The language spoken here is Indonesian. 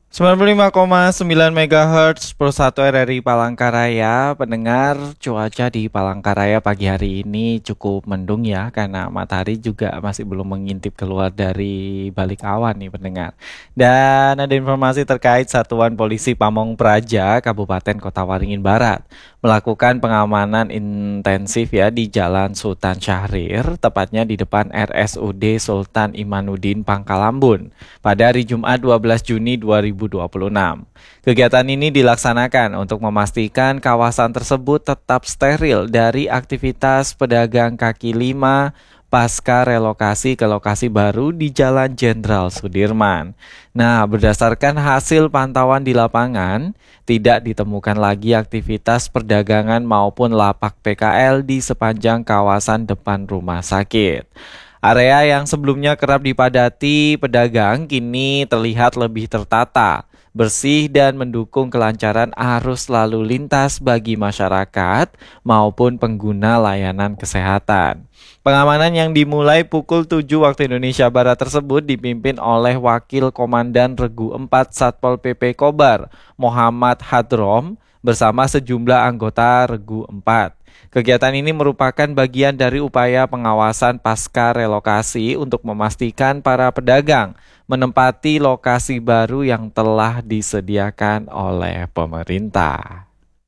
95,9 MHz Pro 1 RRI Palangkaraya. Pendengar, cuaca di Palangkaraya pagi hari ini cukup mendung ya, karena matahari juga masih belum mengintip keluar dari balik awan nih pendengar. Dan ada informasi terkait Satuan Polisi Pamong Praja Kabupaten Kota Waringin Barat melakukan pengamanan intensif ya di Jalan Sultan Syahrir, tepatnya di depan RSUD Sultan Imanuddin Pangkalambun pada hari Jumat 12 Juni 2026. Kegiatan ini dilaksanakan untuk memastikan kawasan tersebut tetap steril dari aktivitas pedagang kaki lima pasca relokasi ke lokasi baru di Jalan Jenderal Sudirman. Nah, berdasarkan hasil pantauan di lapangan, tidak ditemukan lagi aktivitas perdagangan maupun lapak PKL di sepanjang kawasan depan rumah sakit. Area yang sebelumnya kerap dipadati pedagang kini terlihat lebih tertata, bersih dan mendukung kelancaran arus lalu lintas bagi masyarakat maupun pengguna layanan kesehatan. Pengamanan yang dimulai pukul 7 waktu Indonesia Barat tersebut dipimpin oleh Wakil Komandan Regu 4 Satpol PP Kobar, Muhammad Hadrom, bersama sejumlah anggota Regu 4. Kegiatan ini merupakan bagian dari upaya pengawasan pasca relokasi untuk memastikan para pedagang menempati lokasi baru yang telah disediakan oleh pemerintah.